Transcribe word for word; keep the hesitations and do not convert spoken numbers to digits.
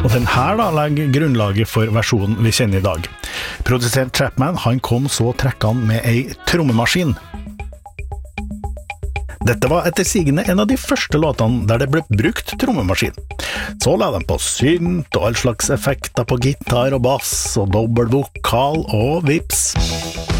Og den her da legger grunnlaget for versjonen vi kjenner i dag. Produsent Chapman, han kom så trekkende med ei trommemaskin. Dette var etter sigende en av de første låtene der det ble brukt trommemaskin. Så la de på synt og all slags effekter på gitar og bass og dobbelt vokal og vips.